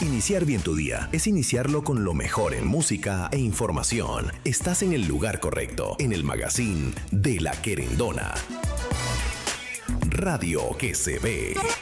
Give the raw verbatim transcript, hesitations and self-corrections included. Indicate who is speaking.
Speaker 1: Iniciar bien tu día es iniciarlo con lo mejor en música e información. Estás en el lugar correcto, en el magazine de La Querendona. Radio que se ve.